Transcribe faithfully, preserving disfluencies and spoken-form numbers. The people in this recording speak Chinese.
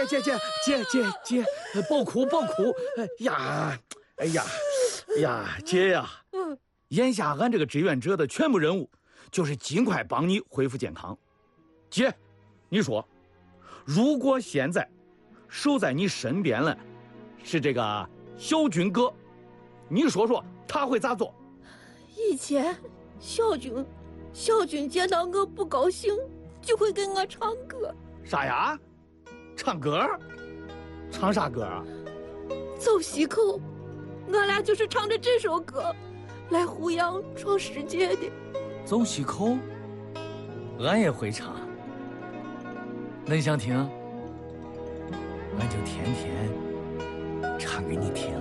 姐姐姐姐姐姐，别哭别哭！哎呀，哎呀，哎呀，姐呀！嗯，眼下俺这个志愿者的全部任务就是尽快帮你恢复健康。姐，你说，如果现在守在你身边的是这个小军哥，你说说他会咋做？ 以前小军，小军见到我不高兴，就会给我唱歌。 啥呀？唱歌？唱啥歌啊？ 走西口，俺俩就是唱着这首歌来胡杨闯世界的。 走西口，俺也会唱。恁想听？俺就天天唱给你听。